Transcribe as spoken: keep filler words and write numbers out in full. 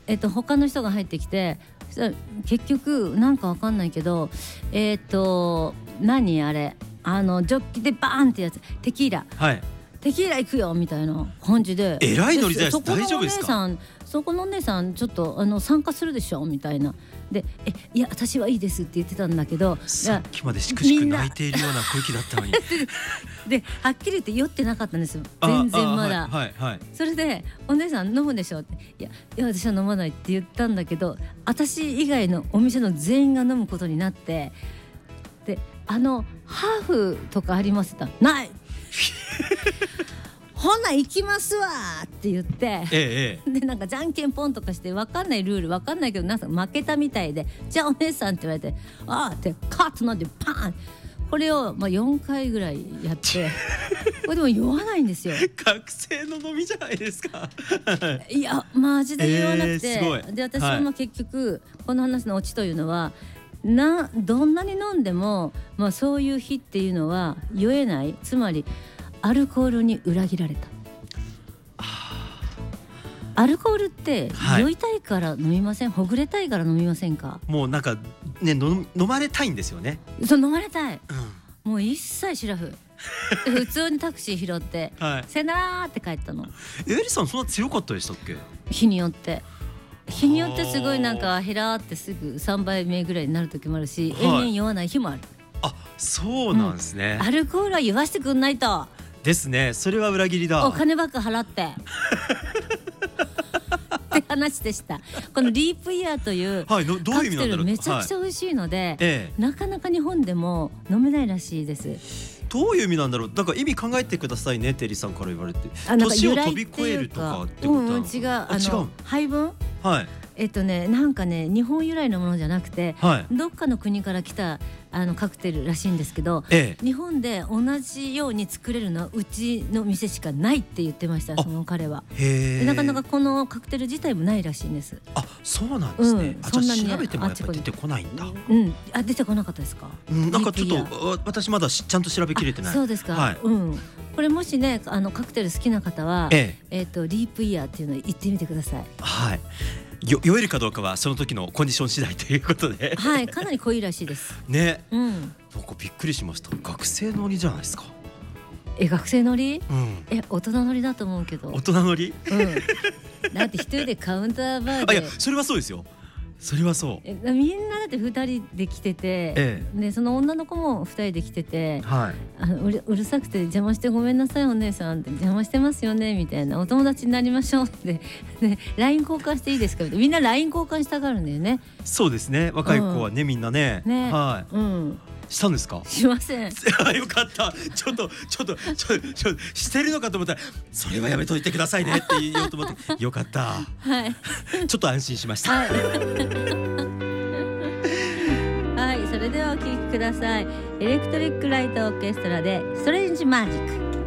えっと、他の人が入ってきて、結局なんかわかんないけど、えっと何あれ、あのジョッキでバーンってやつ、テキーラ、はい、テキーラ行くよみたいな感じで、 えらいノリです。大丈夫ですか？ そこのお姉さんちょっとあの参加するでしょみたいなで、えいや私はいいですって言ってたんだけど、 さっきまでしくしく泣いているような空気だったのにではっきり言って酔ってなかったんですよ、全然まだ、 はいはいはい、 それでお姉さん飲むでしょって、いやいや私は飲まないって言ったんだけど、私以外のお店の全員が飲むことになって、であのハーフとかありますか、ないほな行きますわって言って、ええ、でなんかじゃんけんポンとかして分かんないルール分かんないけどなんか負けたみたいで、じゃあお姉さんって言われて、あーってカッとなってパーン、これをまあよんかいぐらいやってこれでも酔わないんですよ学生の飲みじゃないですかいやマジで酔わなくて、えー、すごい。で私はまあ結局、はい、この話のオチというのはな、どんなに飲んでも、まあ、そういう日っていうのは酔えない、つまりアルコールに裏切られた。アルコールって酔いたいから飲みません、はい、ほぐれたいから飲みませんか？ もうなんかね、飲まれたいんですよね。 そう飲まれたい、うん、もう一切シラフ普通にタクシー拾って、はい、さよならって帰ったの。 エリさんそんな強かったでしたっけ？ 日によって日によってすごいなんかヘラーってすぐさんばいめぐらいになる時もあるし、はい、延々酔わない日もある。 あ、そうなんですね、 うん、アルコールは言わしてくんないとですね。それは裏切りだ。 お金ばっか払ってって話でした。このリープイヤーというカクテルめちゃくちゃ美味しいので、はいええ、なかなか日本でも飲めないらしいです。 どういう意味なんだろう。だから意味考えてくださいね、テリーさんから言われて。年を飛び越えるとかってことは、うんうん、違う、あの配分、はい、えっとねなんかね日本由来のものじゃなくて、はい、どっかの国から来たあのカクテルらしいんですけど、ええ、日本で同じように作れるのはうちの店しかないって言ってました、その彼は。へー。なかなかこのカクテル自体もないらしいんです。 あ、そうなんですね、うん、あ、じゃあ調べてもやっぱ出てこないんだ。 うん、あ、出てこなかったですか？ うん、なんかちょっと私まだちゃんと調べきれてない。 そうですか、はい、うん、これもしねあのカクテル好きな方は、えええー、とリープイヤーっていうのを言ってみてください。 はい、よ酔えるかどうかはその時のコンディション次第ということではい、かなり濃いらしいですね、 うん、 なんかびっくりしました。学生乗りじゃないですか。 え、学生乗り、うん、え、大人乗りだと思うけど。 大人乗り、うん、 だって一人でカウンターバーであ、いやそれはそうですよ、それはそう。 えみんなだってふたりで来てて、ええ、でその女の子もふたりで来てて、はい、あのうる、うるさくて邪魔してごめんなさいお姉さんって、邪魔してますよねみたいな、お友達になりましょうって、ね、ライン 交換していいですかみたいな、みんな ライン 交換したがるんだよね。 そうですね、若い子はね、うん、みんなね、ね、はい、うん、したんですか？ しません。 よかった。ちょっとちょっとちょっとちょっとしてるのかと思ったら、それはやめといてくださいねって言おうと思ってよかった。はい。ちょっと安心しました。はい。 はい、それではお聴きください。エレクトリックライトオーケストラでストレンジマジック。